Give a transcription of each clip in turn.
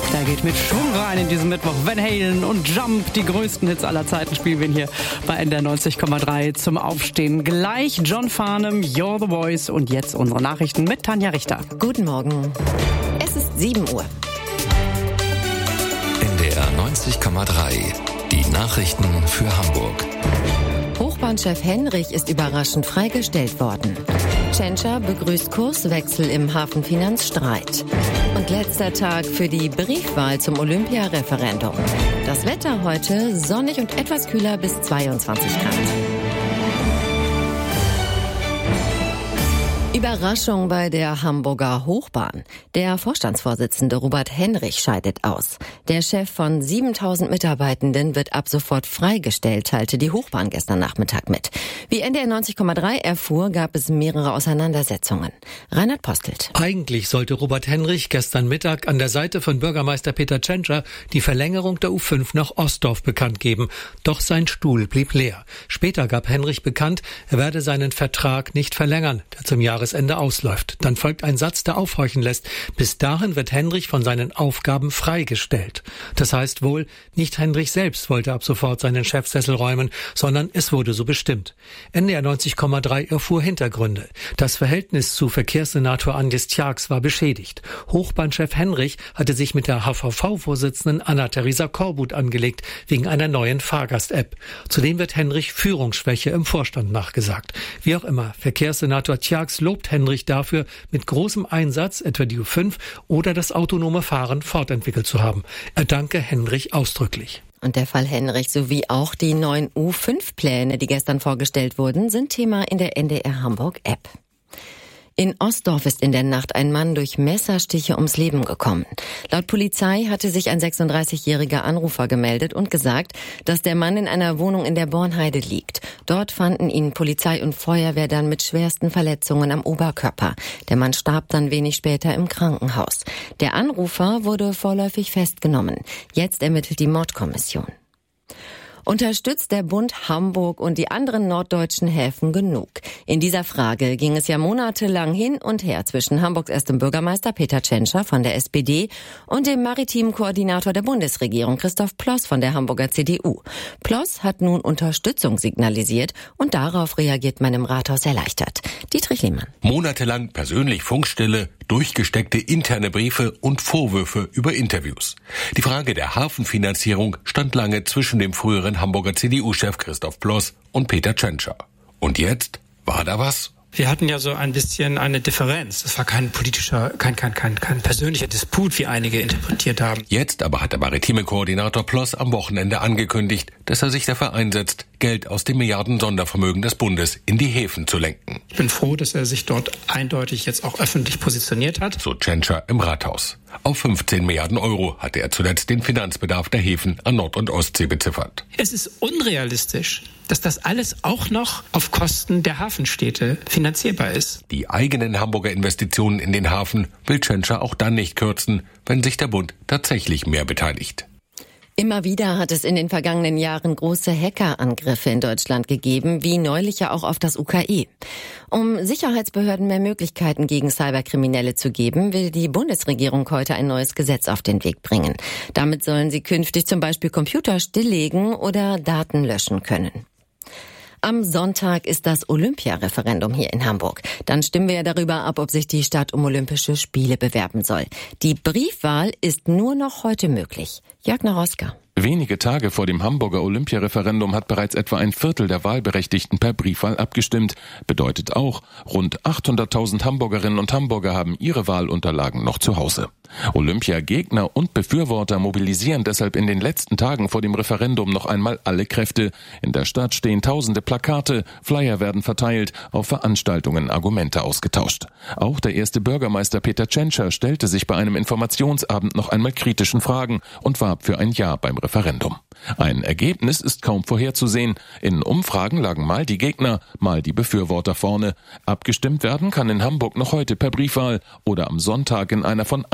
Da geht mit Schwung rein in diesem Mittwoch. Van Halen und Jump, die größten Hits aller Zeiten, spielen wir hier bei NDR 90,3 zum Aufstehen. Gleich John Farnham, You're the Voice und jetzt unsere Nachrichten mit Tanja Richter. Guten Morgen. Es ist 7 Uhr. NDR 90,3, die Nachrichten für Hamburg. Hochbahnchef Henrich ist überraschend freigestellt worden. Tschentscher begrüßt Kurswechsel im Hafenfinanzstreit. Und letzter Tag für die Briefwahl zum Olympia-Referendum. Das Wetter heute sonnig und etwas kühler bis 22 Grad. Überraschung bei der Hamburger Hochbahn. Der Vorstandsvorsitzende Robert Henrich scheidet aus. Der Chef von 7000 Mitarbeitenden wird ab sofort freigestellt, teilte die Hochbahn gestern Nachmittag mit. Wie NDR 90,3 erfuhr, gab es mehrere Auseinandersetzungen. Reinhard Postelt. Eigentlich sollte Robert Henrich gestern Mittag an der Seite von Bürgermeister Peter Tschentscher die Verlängerung der U5 nach Ostdorf bekannt geben. Doch sein Stuhl blieb leer. Später gab Henrich bekannt, er werde seinen Vertrag nicht verlängern, der zum Jahresende ausläuft. Dann folgt ein Satz, der aufhorchen lässt. Bis dahin wird Henrich von seinen Aufgaben freigestellt. Das heißt wohl, nicht Henrich selbst wollte ab sofort seinen Chefsessel räumen, sondern es wurde so bestimmt. NDR 90,3 erfuhr Hintergründe. Das Verhältnis zu Verkehrssenator Andis Tjax war beschädigt. Hochbahnchef Henrich hatte sich mit der HVV-Vorsitzenden Anna-Theresa Korbut angelegt, wegen einer neuen Fahrgast-App. Zudem wird Henrich Führungsschwäche im Vorstand nachgesagt. Wie auch immer, Verkehrssenator Tjax lobt Henrich dafür, mit großem Einsatz etwa die U5 oder das autonome Fahren fortentwickelt zu haben. Er danke Henrich ausdrücklich. Und der Fall Henrich sowie auch die neuen U5-Pläne, die gestern vorgestellt wurden, sind Thema in der NDR Hamburg-App. In Ostdorf ist in der Nacht ein Mann durch Messerstiche ums Leben gekommen. Laut Polizei hatte sich ein 36-jähriger Anrufer gemeldet und gesagt, dass der Mann in einer Wohnung in der Bornheide liegt. Dort fanden ihn Polizei und Feuerwehr dann mit schwersten Verletzungen am Oberkörper. Der Mann starb dann wenig später im Krankenhaus. Der Anrufer wurde vorläufig festgenommen. Jetzt ermittelt die Mordkommission. Unterstützt der Bund Hamburg und die anderen norddeutschen Häfen genug? In dieser Frage ging es ja monatelang hin und her zwischen Hamburgs erstem Bürgermeister Peter Tschentscher von der SPD und dem maritimen Koordinator der Bundesregierung Christoph Ploss von der Hamburger CDU. Ploss hat nun Unterstützung signalisiert und darauf reagiert man im Rathaus erleichtert. Dietrich Lehmann. Monatelang persönlich Funkstille, durchgesteckte interne Briefe und Vorwürfe über Interviews. Die Frage der Hafenfinanzierung stand lange zwischen dem früheren Hamburger CDU-Chef Christoph Ploss und Peter Tschentscher. Und jetzt? War da was? Wir hatten ja so ein bisschen eine Differenz. Das war kein politischer, kein persönlicher Disput, wie einige interpretiert haben. Jetzt aber hat der maritime Koordinator Ploss am Wochenende angekündigt, dass er sich dafür einsetzt, Geld aus dem Milliarden-Sondervermögen des Bundes in die Häfen zu lenken. Ich bin froh, dass er sich dort eindeutig jetzt auch öffentlich positioniert hat. So Tschentscher im Rathaus. Auf 15 Milliarden Euro hatte er zuletzt den Finanzbedarf der Häfen an Nord- und Ostsee beziffert. Es ist unrealistisch, dass das alles auch noch auf Kosten der Hafenstädte finanzierbar ist. Die eigenen Hamburger Investitionen in den Hafen will Tschentscher auch dann nicht kürzen, wenn sich der Bund tatsächlich mehr beteiligt. Immer wieder hat es in den vergangenen Jahren große Hackerangriffe in Deutschland gegeben, wie neulich ja auch auf das UKE. Um Sicherheitsbehörden mehr Möglichkeiten gegen Cyberkriminelle zu geben, will die Bundesregierung heute ein neues Gesetz auf den Weg bringen. Damit sollen sie künftig zum Beispiel Computer stilllegen oder Daten löschen können. Am Sonntag ist das Olympia-Referendum hier in Hamburg. Dann stimmen wir ja darüber ab, ob sich die Stadt um Olympische Spiele bewerben soll. Die Briefwahl ist nur noch heute möglich. Jörg Naroska. Wenige Tage vor dem Hamburger Olympia-Referendum hat bereits etwa ein Viertel der Wahlberechtigten per Briefwahl abgestimmt. Bedeutet auch, rund 800.000 Hamburgerinnen und Hamburger haben ihre Wahlunterlagen noch zu Hause. Olympiagegner und Befürworter mobilisieren deshalb in den letzten Tagen vor dem Referendum noch einmal alle Kräfte. In der Stadt stehen tausende Plakate, Flyer werden verteilt, auf Veranstaltungen Argumente ausgetauscht. Auch der erste Bürgermeister Peter Tschentscher stellte sich bei einem Informationsabend noch einmal kritischen Fragen und warb für ein Ja beim Referendum. Ein Ergebnis ist kaum vorherzusehen. In Umfragen lagen mal die Gegner, mal die Befürworter vorne. Abgestimmt werden kann in Hamburg noch heute per Briefwahl oder am Sonntag in einer von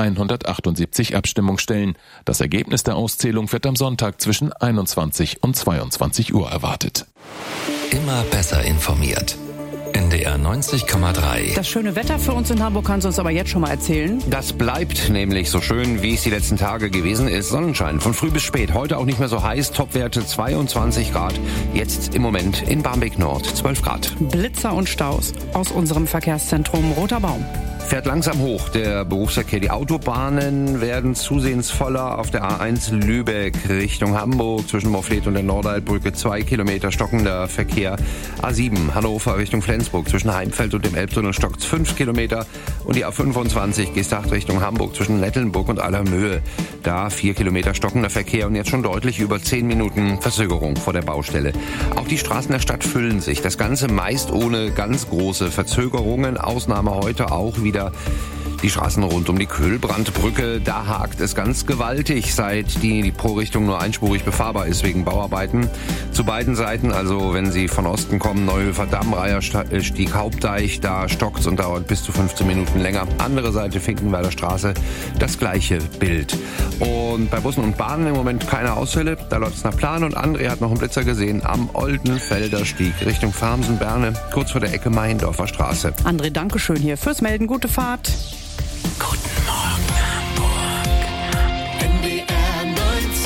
178 Abstimmungsstellen. Das Ergebnis der Auszählung wird am Sonntag zwischen 21 und 22 Uhr erwartet. Immer besser informiert. NDR 90,3. Das schöne Wetter für uns in Hamburg kannst du uns aber jetzt schon mal erzählen. Das bleibt nämlich so schön, wie es die letzten Tage gewesen ist. Sonnenschein von früh bis spät. Heute auch nicht mehr so heiß. Topwerte 22 Grad. Jetzt im Moment in Barmbek Nord 12 Grad. Blitzer und Staus aus unserem Verkehrszentrum Roter Baum. Fährt langsam hoch der Berufsverkehr. Die Autobahnen werden zusehends voller. Auf der A1 Lübeck Richtung Hamburg zwischen Morfleet und der Nordaltbrücke 2 Kilometer stockender Verkehr. A7 Hannover Richtung Flensburg zwischen Heimfeld und dem Elbtunnel stockt 5 Kilometer. Und die A25 Geesthacht Richtung Hamburg zwischen Nettelnburg und Allermöhe. Da 4 Kilometer stockender Verkehr und jetzt schon deutlich über 10 Minuten Verzögerung vor der Baustelle. Auch die Straßen der Stadt füllen sich. Das Ganze meist ohne ganz große Verzögerungen. Ausnahme heute auch wieder die Straßen rund um die Köhlbrandbrücke. Da hakt es ganz gewaltig, seit die Pro-Richtung nur einspurig befahrbar ist wegen Bauarbeiten. Zu beiden Seiten, also wenn Sie von Osten kommen, Neuhöfer Damm, Reierstieg, Hauptdeich, da stockt's und dauert bis zu 15 Minuten länger. Andere Seite Finkenwerder Straße, das gleiche Bild. Und bei Bussen und Bahnen im Moment keine Ausfälle. Da läuft es nach Plan und André hat noch einen Blitzer gesehen am Oldenfelder Stieg Richtung Farmsen-Berne, kurz vor der Ecke Meiendorfer Straße. André, danke schön hier fürs Melden. Gute Fahrt. Guten Morgen, Hamburg. NDR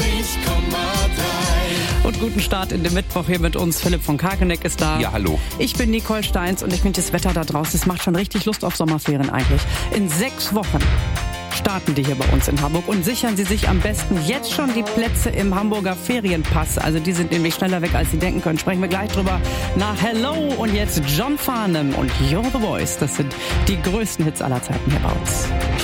90,3. Und guten Start in den Mittwoch hier mit uns. Philipp von Karkeneck ist da. Ja, hallo. Ich bin Nicole Steins und ich finde das Wetter da draußen, das macht schon richtig Lust auf Sommerferien eigentlich. In 6 Wochen starten die hier bei uns in Hamburg und sichern Sie sich am besten jetzt schon die Plätze im Hamburger Ferienpass. Also die sind nämlich schneller weg, als Sie denken können. Sprechen wir gleich drüber nach Hello und jetzt John Farnham und You're the Voice. Das sind die größten Hits aller Zeiten hier bei uns.